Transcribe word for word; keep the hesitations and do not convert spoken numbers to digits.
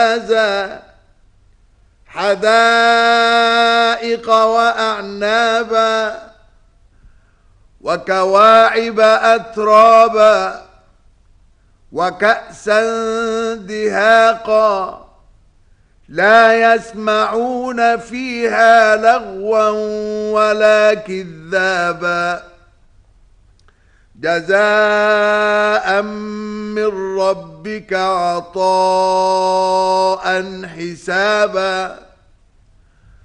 حدائق وأعنابا وكواعب أترابا وكأسا دهاقا لا يسمعون فيها لغوا ولا كذابا جزاء من ربك عطاء حسابا